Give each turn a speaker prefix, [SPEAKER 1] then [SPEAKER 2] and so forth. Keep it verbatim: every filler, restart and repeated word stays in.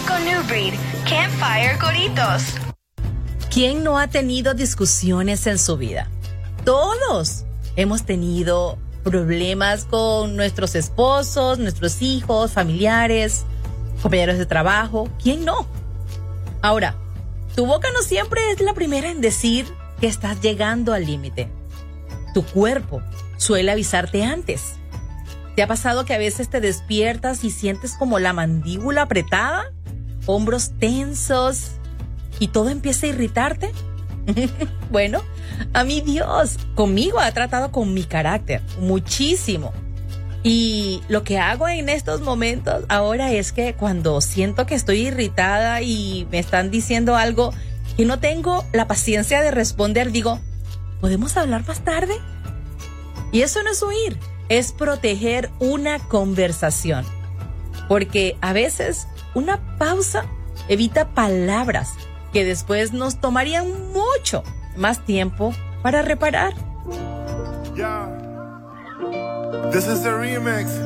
[SPEAKER 1] con New Breed, Campfire Coritos.
[SPEAKER 2] ¿Quién no ha tenido discusiones en su vida? Todos hemos tenido problemas con nuestros esposos, nuestros hijos, familiares, compañeros de trabajo. ¿Quién no? Ahora, tu boca no siempre es la primera en decir que estás llegando al límite. Tu cuerpo suele avisarte antes. ¿Te ha pasado que a veces te despiertas y sientes como la mandíbula apretada, hombros tensos y todo empieza a irritarte? Bueno, a mí Dios conmigo ha tratado con mi carácter muchísimo. Y lo que hago en estos momentos ahora es que cuando siento que estoy irritada y me están diciendo algo que no tengo la paciencia de responder, digo, ¿podemos hablar más tarde? Y eso no es huir, es proteger una conversación. Porque a veces una pausa evita palabras que después nos tomarían mucho más tiempo para reparar.
[SPEAKER 3] Yeah. This is the remix.